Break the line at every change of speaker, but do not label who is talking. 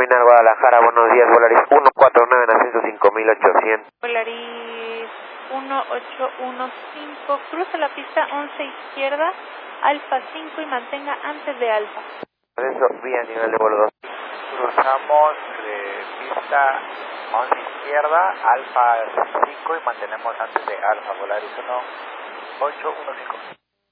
Terminal Guadalajara, buenos días, Volaris 149 en ascenso 5800.
Volaris 1815, cruce la pista 11 izquierda, Alfa 5 y mantenga antes de Alfa.
Ascenso, vía nivel de vuelo 2.
Cruzamos pista 11 izquierda, Alfa 5 y mantenemos antes de Alfa, Volaris 1815.